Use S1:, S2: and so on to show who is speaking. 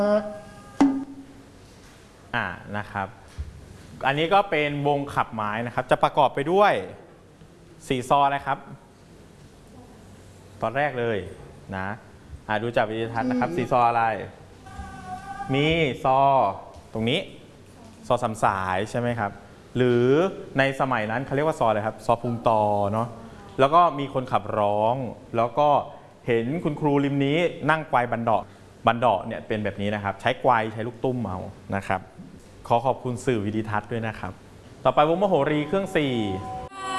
S1: นะครับอันนี้ก็เป็นวงขับไม้นะครับจะประกอบไปด้วย4ซอนะครับตอนแรกเลยนะดูจากวิดีทัศน์นะครับ4ซออะไรมีซอตรงนี้ซอสามสายใช่ไหมครับหรือในสมัยนั้นเขาเรียกว่าซออะไรครับซอพุงตอเนาะแล้วก็มีคนขับร้องแล้วก็เห็นคุณครูริมนี้นั่งไกวบันเดาะเนี่ยเป็นแบบนี้นะครับใช้ไกวใช้ลูกตุ้มเอานะครับขอขอบคุณสื่อวิดีทัศน์ด้วยนะครับต่อไปวงมโหรีเครื่อง4